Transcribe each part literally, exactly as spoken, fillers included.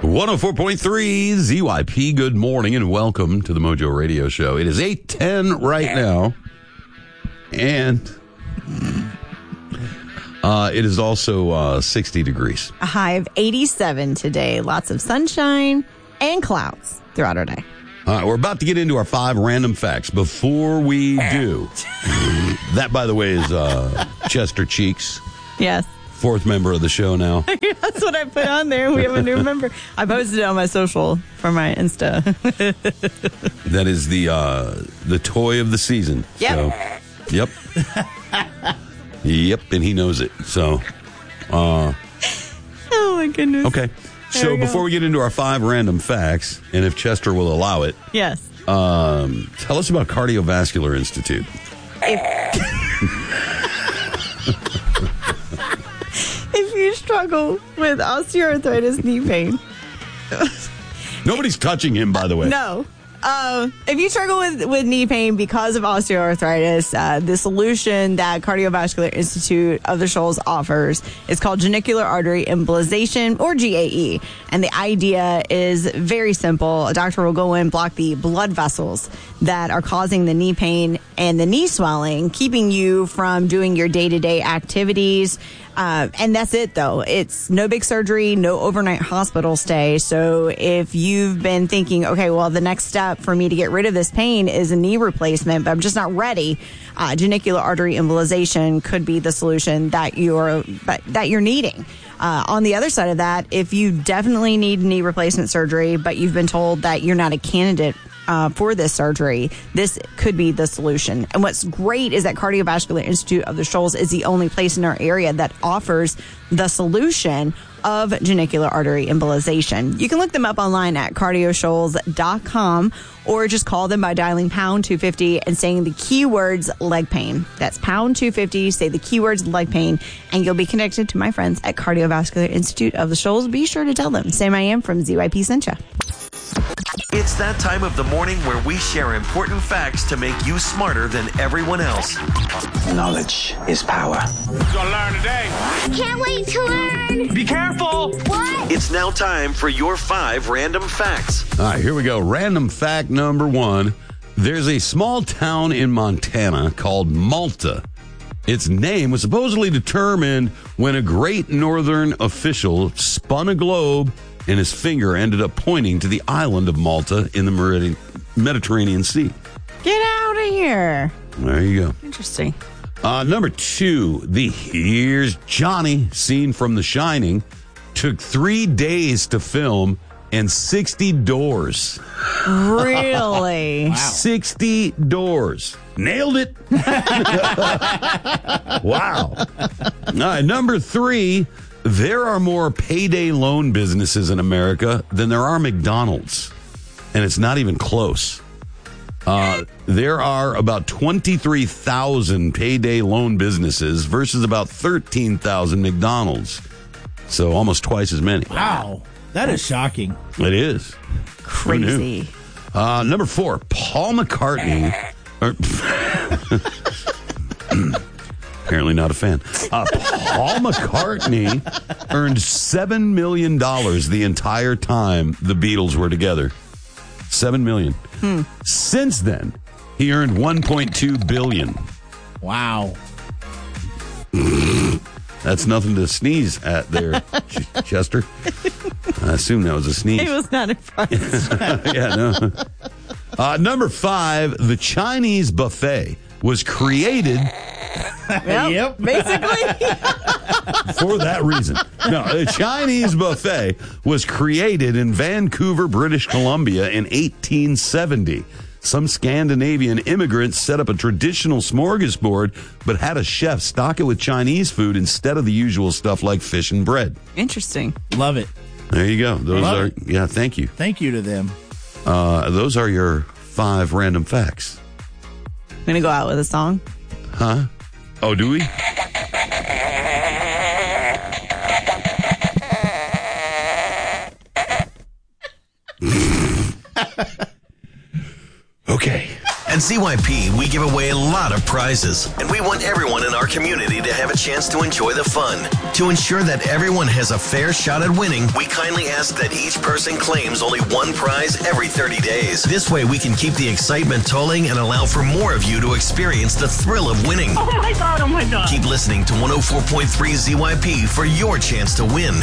one oh four point three Z Y P, good morning and welcome to the Mojo Radio Show. It is eight ten right now, and uh, it is also uh, sixty degrees. A high of eighty-seven today. Lots of sunshine and clouds throughout our day. All right, we're about to get into our five random facts. Before we do, that, by the way, is uh, Chester Cheeks. Yes. Fourth member of the show now. That's what I put on there. We have a new member. I posted it on my social for my Insta. That is the uh, the toy of the season. Yep. So, yep. Yep, and he knows it. So, uh, oh my goodness. okay. There So we before go. we get into our five random facts, and if Chester will allow it, Yes. um, tell us about Cardiovascular Institute. If you struggle with osteoarthritis knee pain, Nobody's touching him, by the way. no. Uh, if you struggle with, with knee pain because of osteoarthritis, uh, the solution that Cardiovascular Institute of the Shoals offers is called genicular artery embolization, or G A E. And the idea is very simple. A doctor will go in, block the blood vessels that are causing the knee pain and the knee swelling, keeping you from doing your day-to-day activities. Uh, and that's it, though. It's no big surgery, no overnight hospital stay. So if you've been thinking, okay, well, the next step for me to get rid of this pain is a knee replacement, but I'm just not ready, uh, genicular artery embolization could be the solution that you're that you're needing. Uh, on the other side of that, if you definitely need knee replacement surgery, but you've been told that you're not a candidate Uh, for this surgery, this could be the solution. And what's great is that Cardiovascular Institute of the Shoals is the only place in our area that offers the solution of genicular artery embolization. You can look them up online at cardio shoals dot com or just call them by dialing pound two fifty and saying the keywords leg pain. That's pound two fifty, say the keywords leg pain, and you'll be connected to my friends at Cardiovascular Institute of the Shoals. Be sure to tell them Sam I Am from Z Y P sent ya. It's that time of the morning where we share important facts to make you smarter than everyone else. Knowledge is power. You're gonna learn today. Can't wait to learn. Be careful. What? It's now time for your five random facts. All right, here we go. Random fact number one. There's a small town in Montana called Malta. Its name was supposedly determined when a great northern official spun a globe and his finger ended up pointing to the island of Malta in the Meridian, Mediterranean Sea. Get out of here. There you go. Interesting. Uh, number two, the Here's Johnny scene from The Shining took three days to film and sixty doors. Really? sixty doors. Nailed it. Wow. All right, number three, there are more payday loan businesses in America than there are McDonald's, and it's not even close. Uh, there are about twenty-three thousand payday loan businesses versus about thirteen thousand McDonald's, so almost twice as many. Wow. That is shocking. It is. Crazy. Uh, number four, Paul McCartney. Or, apparently not a fan. Uh, Paul McCartney earned seven million dollars the entire time the Beatles were together. seven million dollars. Hmm. Since then, he earned one point two billion dollars. Wow. That's nothing to sneeze at there, Ch- Chester. I assume that was a sneeze. He was not impressed. Yeah, no. Uh, number five, the Chinese buffet was created Yep. Basically. for that reason. No, the Chinese buffet was created in Vancouver, British Columbia in eighteen seventy. Some Scandinavian immigrants set up a traditional smorgasbord, but had a chef stock it with Chinese food instead of the usual stuff like fish and bread. Interesting. Love it. There you go. Those Love are, it. yeah, thank you. Thank you to them. Uh, those are your five random facts. I'm going to go out with a song. Huh? Oh, do we? Okay. At Z Y P, we give away a lot of prizes, and we want everyone in our community to have a chance to enjoy the fun. To ensure that everyone has a fair shot at winning, we kindly ask that each person claims only one prize every thirty days. This way, we can keep the excitement tolling and allow for more of you to experience the thrill of winning. Oh my God, oh my God. Keep listening to one oh four point three Z Y P for your chance to win.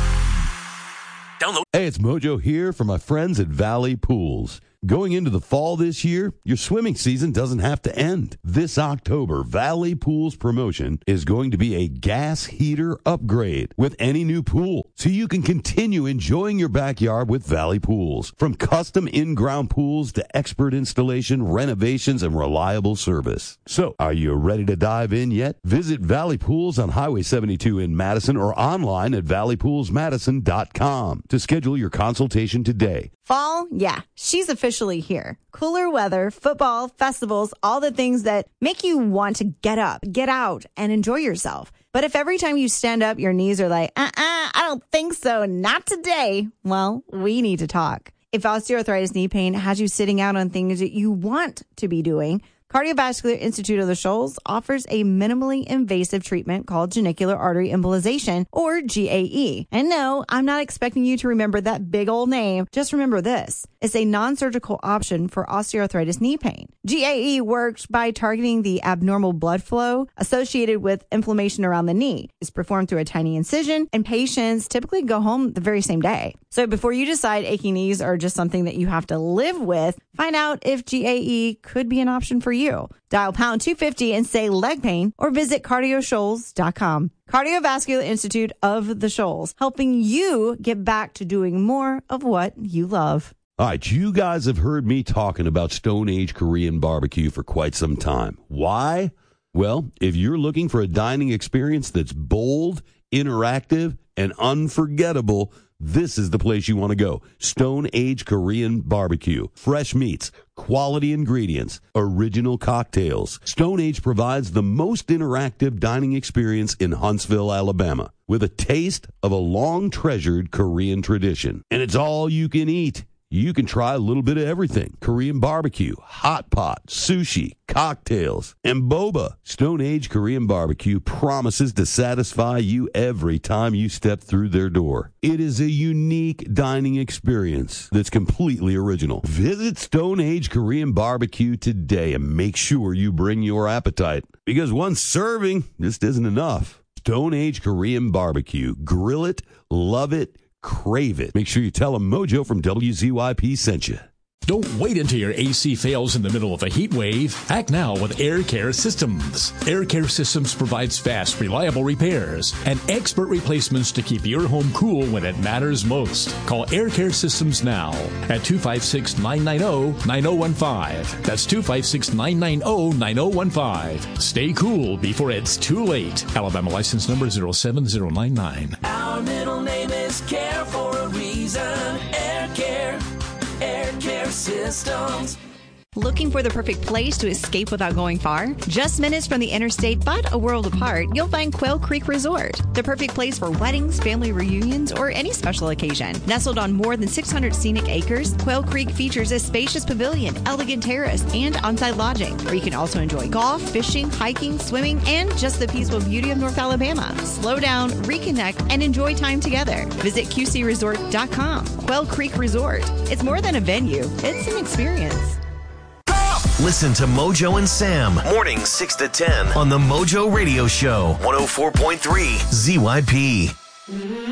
Download. Hey, it's Mojo here for my friends at Valley Pools. Going into the fall this year, your swimming season doesn't have to end. This October, Valley Pools promotion is going to be a gas heater upgrade with any new pool, so you can continue enjoying your backyard with Valley Pools. From custom in-ground pools to expert installation, renovations, and reliable service. So, are you ready to dive in yet? Visit Valley Pools on Highway seventy-two in Madison or online at valley pools madison dot com to schedule your consultation today. Fall, yeah, she's officially here. Cooler weather, football, festivals, all the things that make you want to get up, get out, and enjoy yourself. But if every time you stand up, your knees are like, uh-uh, I don't think so, not today, well, we need to talk. If osteoarthritis knee pain has you sitting out on things that you want to be doing, Cardiovascular Institute of the Shoals offers a minimally invasive treatment called genicular artery embolization, or G A E. And no, I'm not expecting you to remember that big old name. Just remember this. It's a non-surgical option for osteoarthritis knee pain. G A E works by targeting the abnormal blood flow associated with inflammation around the knee. It's performed through a tiny incision, and patients typically go home the very same day. So before you decide aching knees are just something that you have to live with, find out if G A E could be an option for you. Dial pound two fifty and say leg pain, or visit cardio shoals dot com. Cardiovascular Institute of the Shoals, helping you get back to doing more of what you love. All right, you guys have heard me talking about Stone Age Korean barbecue for quite some time. Why? Well, if you're looking for a dining experience that's bold, interactive, and unforgettable, this is the place you want to go. Stone Age Korean Barbecue. Fresh meats, quality ingredients, original cocktails. Stone Age provides the most interactive dining experience in Huntsville, Alabama, with a taste of a long-treasured Korean tradition. And it's all you can eat. You can try a little bit of everything. Korean barbecue, hot pot, sushi, cocktails, and boba. Stone Age Korean Barbecue promises to satisfy you every time you step through their door. It is a unique dining experience that's completely original. Visit Stone Age Korean Barbecue today and make sure you bring your appetite, because one serving just isn't enough. Stone Age Korean Barbecue. Grill it, love it, crave it. Make sure you tell them Mojo from W Z Y P sent you. Don't wait until your A C fails in the middle of a heat wave. Act now with Air Care Systems. Air Care Systems provides fast, reliable repairs and expert replacements to keep your home cool when it matters most. Call Air Care Systems now at two five six, nine nine zero, nine zero one five. That's two five six, nine nine zero, nine zero one five. Stay cool before it's too late. Alabama license number zero seven zero nine nine. Our middle name is Care for a reason. Air Care. Air Care Systems. Looking for the perfect place to escape without going far? Just minutes from the interstate, but a world apart, you'll find Quail Creek Resort. The perfect place for weddings, family reunions, or any special occasion. Nestled on more than six hundred scenic acres, Quail Creek features a spacious pavilion, elegant terrace, and on-site lodging, where you can also enjoy golf, fishing, hiking, swimming, and just the peaceful beauty of North Alabama. Slow down, reconnect, and enjoy time together. Visit Q C resort dot com. Quail Creek Resort. It's more than a venue. It's an experience. Listen to Mojo and Sam, mornings six to ten on the Mojo Radio Show, one oh four point three Z Y P.